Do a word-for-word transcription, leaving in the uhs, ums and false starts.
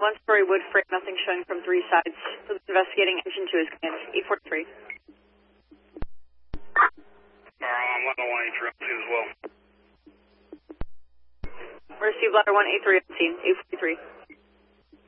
one-story wood frame, nothing showing from three sides. So investigating engine two is command, eight forty-three. Uh, I'm one oh one eight three on two as well. Received ladder one eight three on scene, eight forty-three.